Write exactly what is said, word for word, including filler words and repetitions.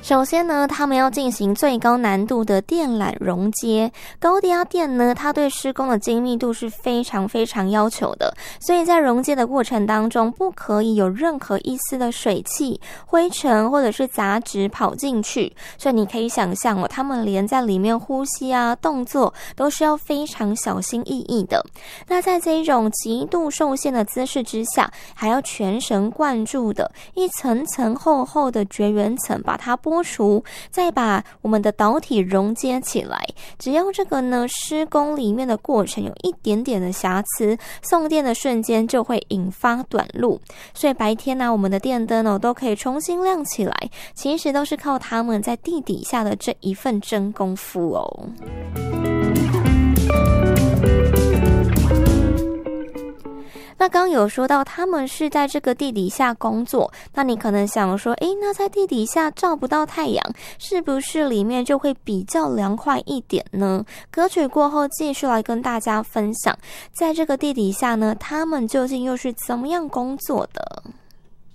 首先呢，他们要进行最高难度的电缆熔接。高低压电呢，它对施工的精密度是非常非常要求的，所以在熔接的过程当中，不可以有任何一丝的水汽、灰尘或者是杂质跑进去。所以你可以想象哦，他们连在里面呼吸啊、动作都是要非常小心翼翼的。那在这一种极度受限的姿势之下，还要全神贯注的一层层厚厚的绝缘层把它剥除，再把我们的导体熔接起来。只要这个呢施工里面的过程有一点点的瑕疵，送电的瞬间就会引发短路。所以白天呢、啊，我们的电灯哦都可以重新亮起来，其实都是靠他们在地底下的这一份真功夫哦。那刚有说到他们是在这个地底下工作，那你可能想说，诶，那在地底下照不到太阳，是不是里面就会比较凉快一点呢？歌曲过后继续来跟大家分享，在这个地底下呢，他们究竟又是怎么样工作的？